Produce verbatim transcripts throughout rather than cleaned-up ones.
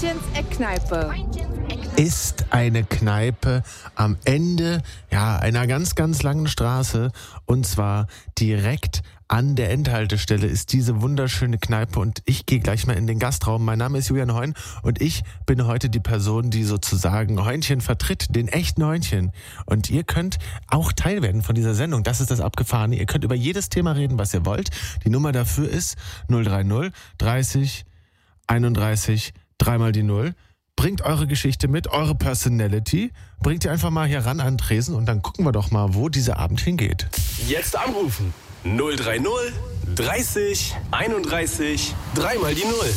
Heintchens Eckkneipe ist eine Kneipe am Ende ja, einer ganz, ganz langen Straße. Und zwar direkt an der Endhaltestelle ist diese wunderschöne Kneipe. Und ich gehe gleich mal in den Gastraum. Mein Name ist Julian Heun und ich bin heute die Person, die sozusagen Heunchen vertritt, den echten Heunchen. Und ihr könnt auch Teil werden von dieser Sendung. Das ist das Abgefahrene. Ihr könnt über jedes Thema reden, was ihr wollt. Die Nummer dafür ist null drei null dreißig einunddreißig dreimal die Null. Bringt eure Geschichte mit, eure Personality. Bringt ihr einfach mal hier ran an den Tresen und dann gucken wir doch mal, wo dieser Abend hingeht. Jetzt anrufen. null drei null dreißig einunddreißig dreimal die Null.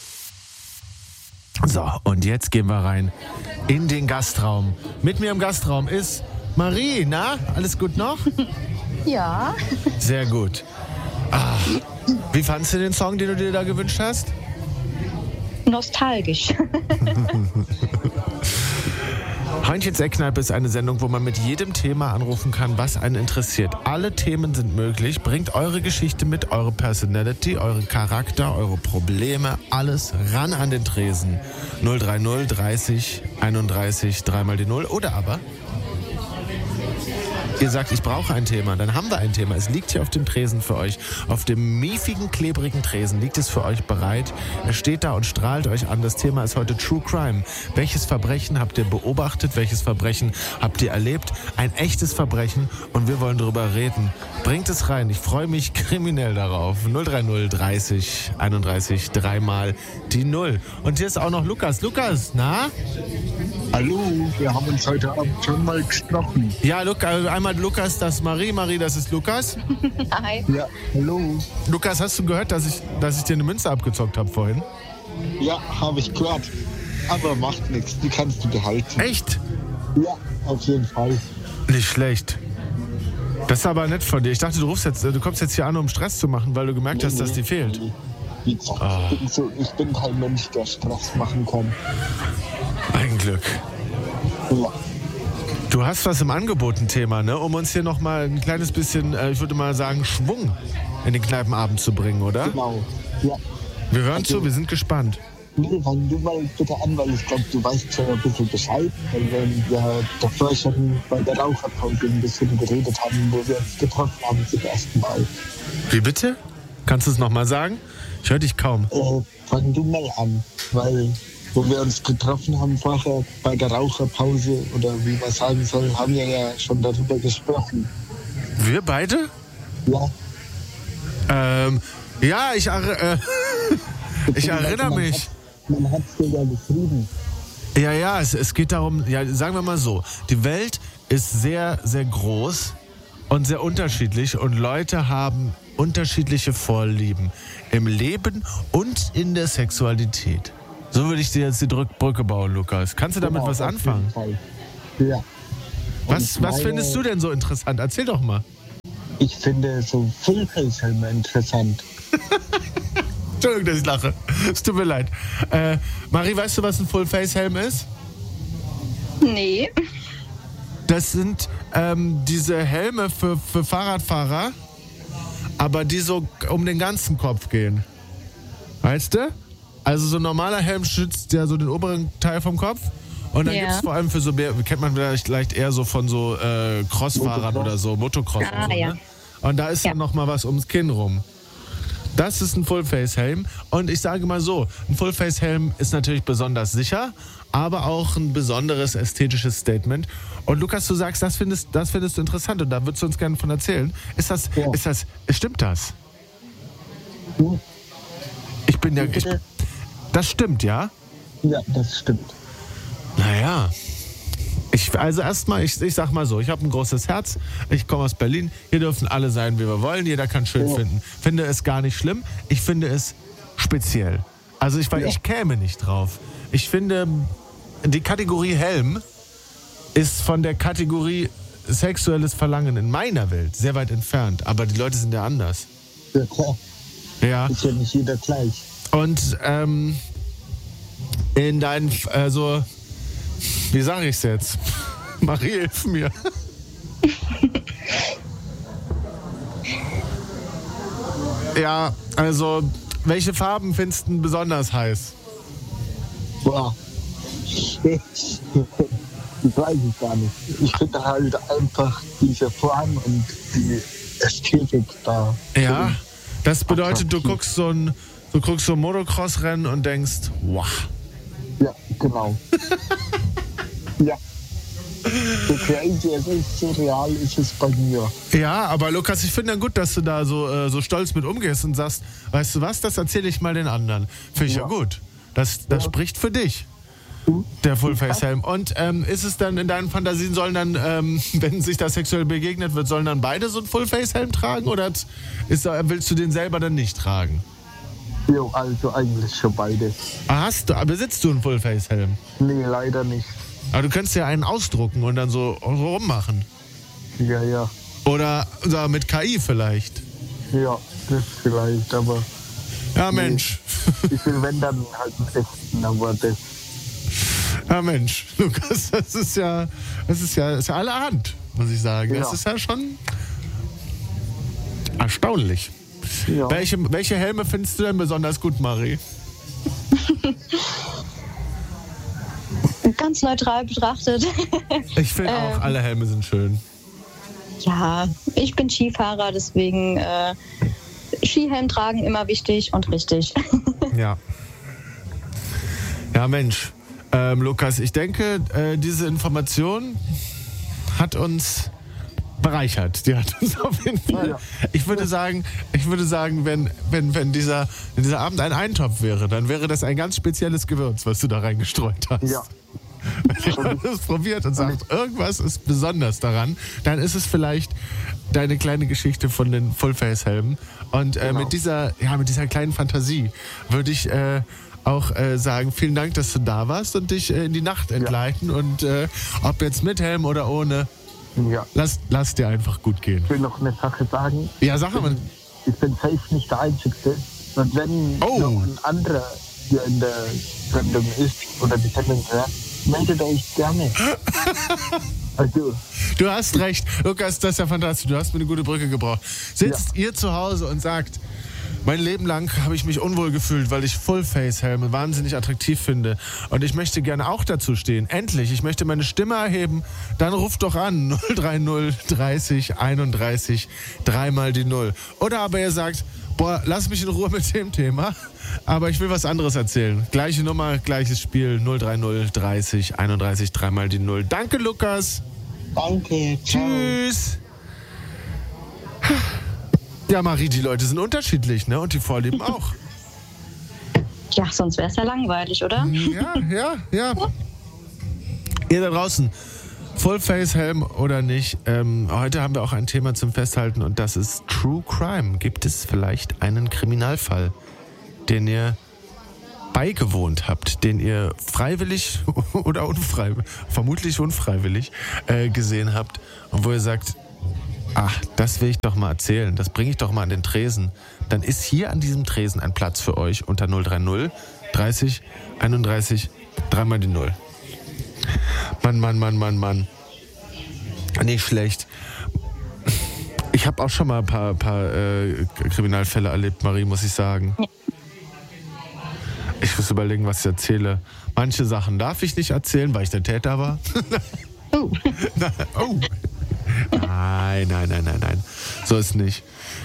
So, und jetzt gehen wir rein in den Gastraum. Mit mir im Gastraum ist Marie. Na, alles gut noch? Ja. Sehr gut. Ah, wie fandst du den Song, den du dir da gewünscht hast? Nostalgisch. Heintchens Eckkneipe ist eine Sendung, wo man mit jedem Thema anrufen kann, was einen interessiert. Alle Themen sind möglich. Bringt eure Geschichte mit, eure Personality, euren Charakter, eure Probleme, alles ran an den Tresen. null drei null dreißig einunddreißig dreimal die Null. Oder aber ihr sagt, ich brauche ein Thema, dann haben wir ein Thema. Es liegt hier auf dem Tresen für euch. Auf dem miefigen, klebrigen Tresen liegt es für euch bereit. Es steht da und strahlt euch an. Das Thema ist heute True Crime. Welches Verbrechen habt ihr beobachtet? Welches Verbrechen habt ihr erlebt? Ein echtes Verbrechen und wir wollen drüber reden. Bringt es rein. Ich freue mich kriminell darauf. null drei null dreißig einunddreißig dreimal die Null. Und hier ist auch noch Lukas. Lukas, na? Hallo, wir haben uns heute Abend schon mal gesprochen. Ja, Lukas, einmal Lukas, das ist Marie. Marie, das ist Lukas. Hi. Ja, hallo. Lukas, hast du gehört, dass ich, dass ich dir eine Münze abgezockt habe vorhin? Ja, habe ich gehört. Aber macht nichts, die kannst du behalten. Echt? Ja, auf jeden Fall. Nicht schlecht. Das ist aber nett von dir. Ich dachte, du rufst jetzt, du kommst jetzt hier an, um Stress zu machen, weil du gemerkt hast, dass die fehlt. Wie gesagt, Ah. ich, bin so, ich bin kein Mensch, der Stress machen kann. Ein Glück. Ja. Du hast was im Angebot, ein Thema, ne? Um uns hier nochmal ein kleines bisschen, äh, ich würde mal sagen, Schwung in den Kneipenabend zu bringen, oder? Genau. Ja. Wir hören zu, wir sind gespannt. Nee, fang du mal bitte an, weil ich glaube, du weißt schon ein bisschen Bescheid. Weil wir ja davor schon bei der Raucherpause ein bisschen geredet haben, wo wir uns getroffen haben zum ersten Mal. Wie bitte? Kannst du es nochmal sagen? Ich höre dich kaum. Äh, fang du mal an, weil wo wir uns getroffen haben vorher bei der Raucherpause oder wie man sagen soll, haben wir ja schon darüber gesprochen. Wir beide? Ja. Ähm, ja, ich, äh, ich erinnere man mich. Hat, man hat es dir ja geschrieben. Ja, ja, es, es geht darum, ja, sagen wir mal so, die Welt ist sehr, sehr groß und sehr unterschiedlich und Leute haben unterschiedliche Vorlieben im Leben und in der Sexualität. So würde ich dir jetzt die Drück- Brücke bauen, Lukas. Kannst du damit Genau, was auf anfangen? jeden Fall. Ja. Was, Und was meine- findest du denn so interessant? Erzähl doch mal. Ich finde so Fullface-Helme interessant. Entschuldigung, dass ich lache. Es tut mir leid. Äh, Marie, weißt du, was ein Full-Face-Helm ist? Nee. Das sind ähm, diese Helme für, für Fahrradfahrer, aber die so um den ganzen Kopf gehen. Weißt du? Also so ein normaler Helm schützt ja so den oberen Teil vom Kopf. Und dann Ja. gibt es vor allem für so, kennt man vielleicht, vielleicht eher so von so äh, Crossfahrern Motocross. oder so, Motocross Ah, und so. ja. Ne? Und da ist Ja. dann noch mal was ums Kinn rum. Das ist ein Full-Face-Helm. Und ich sage mal so, ein Full-Face-Helm ist natürlich besonders sicher, aber auch ein besonderes ästhetisches Statement. Und Lukas, du sagst, das findest, das findest du interessant und da würdest du uns gerne von erzählen. Ist das, Ja. ist das, stimmt das? Hm? Ich bin ja, ich, Bitte? das stimmt, ja? Ja, das stimmt. Naja. Ich, also erstmal, ich, ich sag mal so, ich habe ein großes Herz, ich komme aus Berlin, hier dürfen alle sein, wie wir wollen, jeder kann schön Ja. finden. Finde es gar nicht schlimm, ich finde es speziell. Also ich, weil Ja. ich käme nicht drauf. Ich finde, die Kategorie Helm ist von der Kategorie sexuelles Verlangen in meiner Welt sehr weit entfernt, aber die Leute sind ja anders. Ja, klar. Ja. Ist ja nicht jeder gleich. Und ähm, in deinen, also, wie sage ich es jetzt? Marie, hilf mir. Ja, also, welche Farben findest du besonders heiß? Boah. Ich weiß es gar nicht. Ich finde halt einfach diese Form und die Ästhetik da. Ja, das bedeutet, du attraktiv. guckst so ein, du guckst so ein Motocross-Rennen und denkst, wow. Ja, genau. Ja. So crazy es ist, so real ist es bei mir. Ja, aber Lukas, ich finde ja gut, dass du da so, äh, so stolz mit umgehst und sagst, weißt du was, das erzähle ich mal den anderen. Finde ich ja, Ja. gut. Das, das Ja. spricht für dich, der Fullface-Helm. Und ähm, ist es dann in deinen Fantasien, sollen dann, ähm, wenn sich das sexuell begegnet wird, sollen dann beide so einen Fullface-Helm tragen oder ist, willst du den selber dann nicht tragen? Jo, also eigentlich schon beide. Ah, hast du, besitzt du einen Fullface-Helm? Nee, leider nicht. Aber du könntest ja einen ausdrucken und dann so, so rummachen. Ja, ja. Oder so mit K I vielleicht. Ja, das vielleicht, aber Ja, Mensch. ich will, wenn dann halt einen echten, aber das, Ja, Mensch. Lukas, das ist ja, das ist ja, das ist ja allerhand, muss ich sagen. Das Ja. ist ja schon erstaunlich. ja. Welche, welche Helme findest du denn besonders gut, Marie? Ganz neutral betrachtet. Ich finde Ähm. auch, alle Helme sind schön. Ja, ich bin Skifahrer, deswegen äh, Skihelm tragen immer wichtig und richtig. Ja. Ja, Mensch. Ähm, Lukas, ich denke, äh, diese Information hat uns bereichert. Die hat uns auf jeden Fall. Ja. Ich würde sagen, ich würde sagen, wenn, wenn, wenn, dieser, wenn dieser Abend ein Eintopf wäre, dann wäre das ein ganz spezielles Gewürz, was du da reingestreut hast. Ja. Wenn du das probiert und sagst, irgendwas ist besonders daran, dann ist es vielleicht deine kleine Geschichte von den Fullface-Helmen. Und äh, Genau. mit dieser, ja, mit dieser kleinen Fantasie würde ich äh, auch äh, sagen, vielen Dank, dass du da warst und dich äh, in die Nacht entgleiten. Und äh, ob jetzt mit Helm oder ohne, Ja. lass, lass dir einfach gut gehen. Ich will noch eine Sache sagen. Ja, sag mal. Ich bin safe nicht der Einzige. Und wenn Oh. noch ein anderer hier in der Sendung ist oder die Sendung hört, meldet euch gerne. Also, Du hast recht. Lukas, das ist ja fantastisch. Du hast mir eine gute Brücke gebraucht. Sitzt ihr zu Hause und sagt, mein Leben lang habe ich mich unwohl gefühlt, weil ich Fullface-Helme wahnsinnig attraktiv finde. Und ich möchte gerne auch dazu stehen. Endlich, ich möchte meine Stimme erheben. Dann ruft doch an. null drei null dreißig einunddreißig, dreimal die Null. Oder aber ihr sagt, boah, lass mich in Ruhe mit dem Thema. Aber ich will was anderes erzählen. Gleiche Nummer, gleiches Spiel. null drei null dreißig einunddreißig, dreimal die Null. Danke, Lukas. danke. Ciao. Tschüss. Ja, Marie, die Leute sind unterschiedlich, ne? Und die Vorlieben auch. Ja, sonst wäre es ja langweilig, oder? Ja, ja, ja. Ihr da draußen, Fullface-Helm oder nicht, ähm, heute haben wir auch ein Thema zum Festhalten und das ist True Crime. Gibt es vielleicht einen Kriminalfall, den ihr beigewohnt habt, den ihr freiwillig oder unfreiwillig, vermutlich unfreiwillig äh, gesehen habt und wo ihr sagt, ach, das will ich doch mal erzählen, das bringe ich doch mal an den Tresen, dann ist hier an diesem Tresen ein Platz für euch unter null drei null dreißig einunddreißig, dreimal die Null. Mann, Mann, Mann, Mann, Mann. Nicht schlecht. Ich habe auch schon mal ein paar, paar äh, Kriminalfälle erlebt, Marie, muss ich sagen. Ich muss überlegen, was ich erzähle. Manche Sachen darf ich nicht erzählen, weil ich der Täter war. Oh. Oh. Nein, nein, nein, nein, nein. So ist nicht.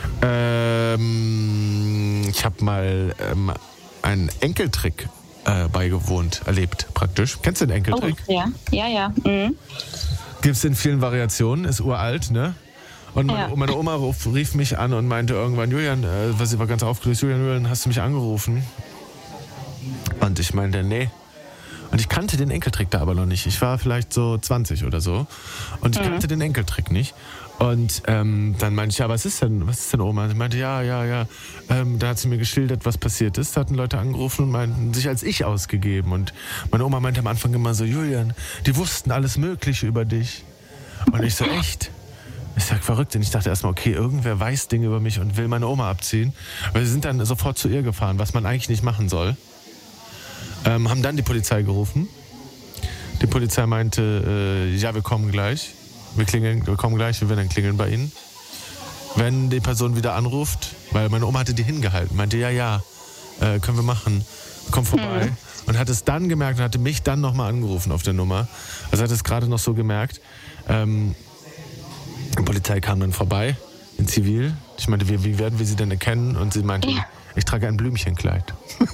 Ähm, ich habe mal ähm, einen Enkeltrick äh, beigewohnt, erlebt praktisch. Kennst du den Oh, Enkeltrick? ja, ja, ja. Mhm. Gibt es in vielen Variationen, ist uralt, ne? Und meine, Ja. meine Oma ruf, rief mich an und meinte irgendwann, Julian, äh, was sie war ganz aufgelöst, Julian, Julian, hast du mich angerufen? Und ich meinte, nee. Und ich kannte den Enkeltrick da aber noch nicht. Ich war vielleicht so zwanzig oder so. Und ich kannte den Enkeltrick nicht. Und ähm, dann meinte ich, ja, was ist denn, was ist denn, Oma? Sie meinte, ja, ja, ja. Ähm, da hat sie mir geschildert, was passiert ist. Da hatten Leute angerufen und meinten, sich als ich ausgegeben. Und meine Oma meinte am Anfang immer so, Julian, die wussten alles Mögliche über dich. Und ich so, echt? Ich sag, verrückt. Und ich dachte erstmal, okay, irgendwer weiß Dinge über mich und will meine Oma abziehen. Weil sie sind dann sofort zu ihr gefahren, was man eigentlich nicht machen soll. Ähm, haben dann die Polizei gerufen. Die Polizei meinte, äh, ja, wir kommen gleich. Wir klingeln, wir kommen gleich, wir werden dann klingeln bei Ihnen. Wenn die Person wieder anruft, weil meine Oma hatte die hingehalten, meinte, ja, ja, äh, können wir machen. komm vorbei. Hm. Und hat es dann gemerkt und hatte mich dann nochmal angerufen auf der Nummer. Also hat es gerade noch so gemerkt. Ähm, die Polizei kam dann vorbei in Zivil. Ich meinte, wie, wie werden wir sie denn erkennen? Und sie meinte, ja. ich trage ein Blümchenkleid.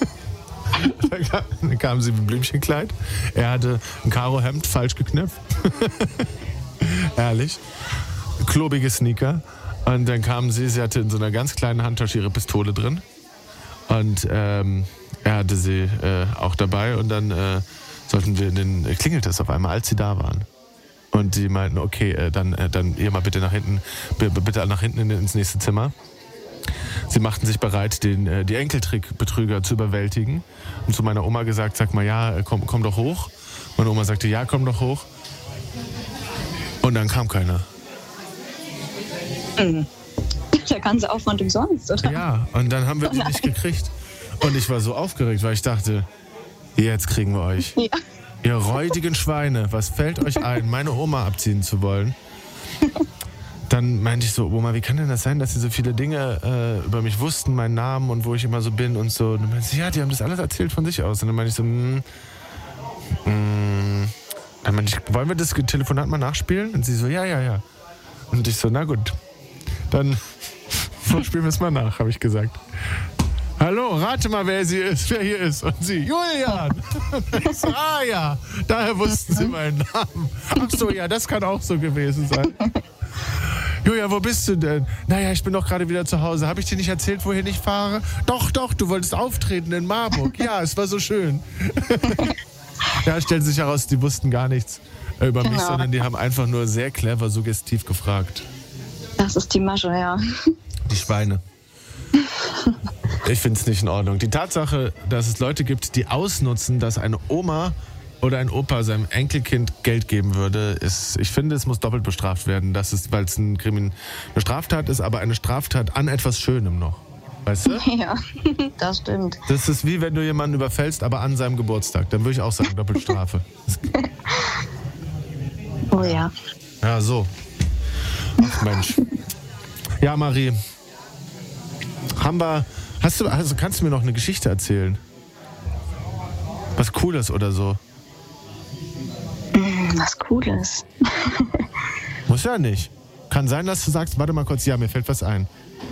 Dann kam sie mit einem Blümchenkleid. Er hatte ein Karohemd falsch geknöpft. Ehrlich. Klobige Sneaker. Und dann kam sie, sie hatte in so einer ganz kleinen Handtasche ihre Pistole drin. Und ähm, er hatte sie äh, auch dabei. Und dann äh, sollten wir in den, klingelte es auf einmal, als sie da waren. Und die meinten, okay, äh, dann, äh, dann ihr mal bitte nach hinten, b- bitte nach hinten in, ins nächste Zimmer. Sie machten sich bereit, den, äh, die Enkeltrickbetrüger zu überwältigen. Und zu meiner Oma gesagt, sag mal, ja, komm, komm doch hoch. Meine Oma sagte, ja, komm doch hoch. Und dann kam keiner. Der ganze Aufwand umsonst, oder? Ja, und dann haben wir die nicht gekriegt. Und ich war so aufgeregt, weil ich dachte, jetzt kriegen wir euch. Ja. Ihr räudigen Schweine, was fällt euch ein, meine Oma abziehen zu wollen? Dann meinte ich so, Oma, wie kann denn das sein, dass sie so viele Dinge äh, über mich wussten, meinen Namen und wo ich immer so bin und so. Und dann meinte sie, ja, die haben das alles erzählt von sich aus. Und dann meinte ich so, mm, mm. Dann meinte ich, wollen wir das Telefonat mal nachspielen? Und sie so, ja, ja, ja. Und ich so, na gut, dann spielen wir es mal nach, habe ich gesagt. Hallo, rate mal, wer sie ist, wer hier ist. Und sie, Julian. Ich so, ah ja, daher wussten sie meinen Namen. Ach so, ja, das kann auch so gewesen sein. Julian, wo bist du denn? Naja, ich bin doch gerade wieder zu Hause. Habe ich dir nicht erzählt, wohin ich fahre? Doch, doch, du wolltest auftreten in Marburg. Ja, es war so schön. Ja, stellt sich heraus, die wussten gar nichts über mich, genau. Sondern die haben einfach nur sehr clever, suggestiv gefragt. Das ist die Masche, ja. Die Schweine. Ich finde es nicht in Ordnung. Die Tatsache, dass es Leute gibt, die ausnutzen, dass eine Oma oder ein Opa seinem Enkelkind Geld geben würde, ist, ich finde, es muss doppelt bestraft werden. Das ist, weil es ein Krimin, eine Straftat ist, aber eine Straftat an etwas Schönem noch. Weißt du? Ja, das stimmt. Das ist wie wenn du jemanden überfällst, aber an seinem Geburtstag. Dann würde ich auch sagen, Doppelstrafe. Oh ja. Ja, so. Ach Mensch. Ja, Marie. Haben wir, hast du, also kannst du mir noch eine Geschichte erzählen? Was Cooles oder so? Was Cooles? Muss ja nicht. Kann sein, dass du sagst, warte mal kurz, ja, mir fällt was ein.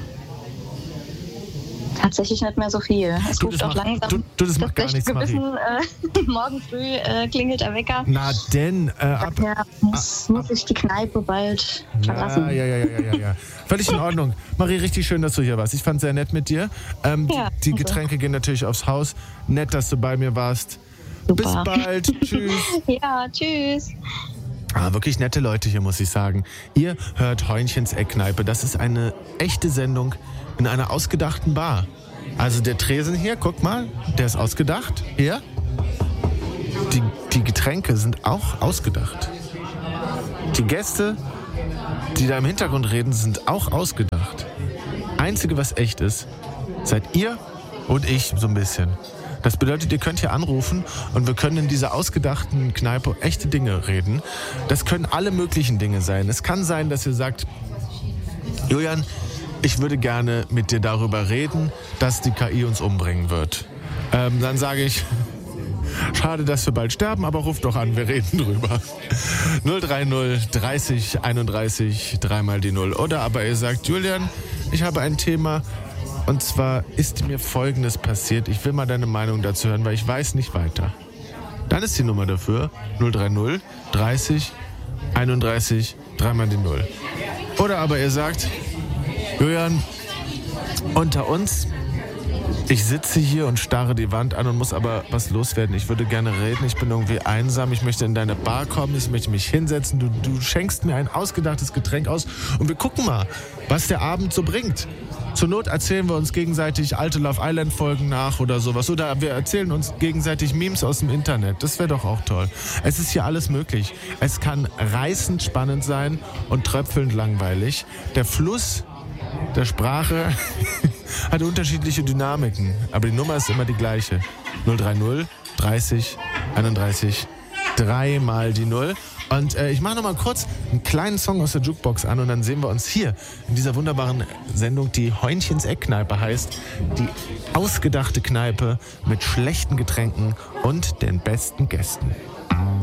Tatsächlich nicht mehr so viel. Es du, ruft auch macht, langsam. Du, du das macht gar nichts, Marie. Äh, morgen früh äh, klingelt der Wecker. Na denn, äh, ab, ja, muss, ab, muss ich die Kneipe bald verlassen. Ja, ja, ja, ja, ja, ja. Völlig in Ordnung. Marie, richtig schön, dass du hier warst. Ich fand es sehr nett mit dir. Ähm, ja, die, die Getränke also. gehen natürlich aufs Haus. Nett, dass du bei mir warst. Super. Bis bald. Tschüss. Ja, tschüss. Ah, wirklich nette Leute hier, muss ich sagen. Ihr hört Heunchens Eckkneipe. Das ist eine echte Sendung in einer ausgedachten Bar. Also der Tresen hier, guck mal, der ist ausgedacht. Hier. Die, die Getränke sind auch ausgedacht. Die Gäste, die da im Hintergrund reden, sind auch ausgedacht. Einzige, was echt ist, seid ihr und ich so ein bisschen. Das bedeutet, ihr könnt hier anrufen und wir können in dieser ausgedachten Kneipe echte Dinge reden. Das können alle möglichen Dinge sein. Es kann sein, dass ihr sagt, Julian, ich würde gerne mit dir darüber reden, dass die K I uns umbringen wird. Ähm, dann sage ich, schade, dass wir bald sterben, aber ruft doch an, wir reden drüber. null drei null dreißig einunddreißig dreimal die Null. Oder aber ihr sagt, Julian, ich habe ein Thema. Und zwar ist mir Folgendes passiert. Ich will mal deine Meinung dazu hören, weil ich weiß nicht weiter. Dann ist die Nummer dafür null drei null dreißig einunddreißig dreimal die Null. Oder aber ihr sagt, Julian, unter uns, ich sitze hier und starre die Wand an und muss aber was loswerden. Ich würde gerne reden, ich bin irgendwie einsam, ich möchte in deine Bar kommen, ich möchte mich hinsetzen, du, du schenkst mir ein ausgedachtes Getränk aus und wir gucken mal, was der Abend so bringt. Zur Not erzählen wir uns gegenseitig alte Love Island Folgen nach oder sowas. Oder wir erzählen uns gegenseitig Memes aus dem Internet. Das wäre doch auch toll. Es ist hier alles möglich. Es kann reißend spannend sein und tröpfelnd langweilig. Der Fluss der Sprache hat unterschiedliche Dynamiken. Aber die Nummer ist immer die gleiche. null drei null dreißig einunddreißig drei mal die Null. Und äh, ich mache nochmal kurz einen kleinen Song aus der Jukebox an und dann sehen wir uns hier in dieser wunderbaren Sendung, die Heunchens Eckkneipe heißt. Die ausgedachte Kneipe mit schlechten Getränken und den besten Gästen.